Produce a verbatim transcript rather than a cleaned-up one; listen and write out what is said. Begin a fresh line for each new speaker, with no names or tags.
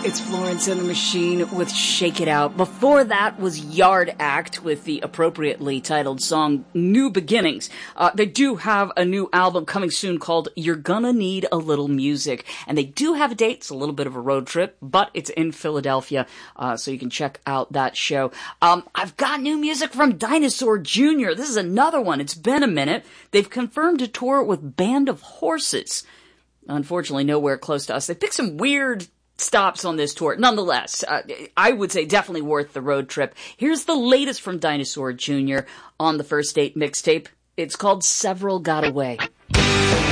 It's Florence and the Machine with Shake It Out. Before that was Yard Act with the appropriately titled song New Beginnings. Uh, they do have a new album coming soon called You're Gonna Need a Little Music. And they do have a date. It's a little bit of a road trip, but it's in Philadelphia, uh, so you can check out that show. Um, I've got new music from Dinosaur Junior This is another one. It's been a minute. They've confirmed a tour with Band of Horses. Unfortunately, nowhere close to us. They picked some weird stops on this tour. Nonetheless, uh, I would say definitely worth the road trip. Here's the latest from Dinosaur Junior on the First Date mixtape. It's called Several Got Away.